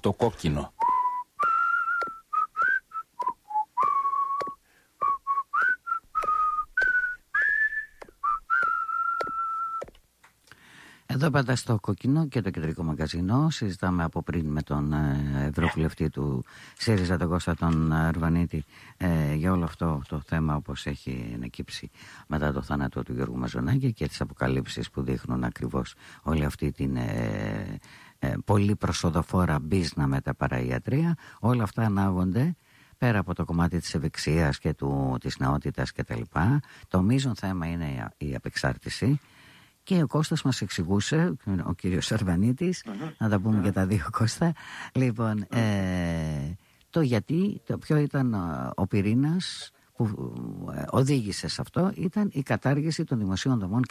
στο κόκκινο. Εδώ πάντα στο Κόκκινο και το Κεντρικό Μαγκαζίνο συζητάμε από πριν με τον Ευρωβουλευτή του ΣΥΡΙΖΑ, τον Κώστα τον Αρβανίτη, για όλο αυτό το θέμα όπως έχει ανακύψει μετά το θάνατο του Γιώργου Μαζονάκη και τις αποκαλύψεις που δείχνουν ακριβώς όλη αυτή την πολύ προσοδοφόρα μπίζνα με τα παραϊατρία. Όλα αυτά ανάγονται πέρα από το κομμάτι της ευεξίας και της νεότητας κτλ. Το μείζον θέμα είναι η απεξάρτηση. Και ο Κώστας μας εξηγούσε, ο κύριος Αρβανίτης, να τα πούμε και τα δύο Κώστα, λοιπόν, το γιατί, το ποιο ήταν ο πυρήνας που οδήγησε σε αυτό, ήταν η κατάργηση των δημοσίων δομών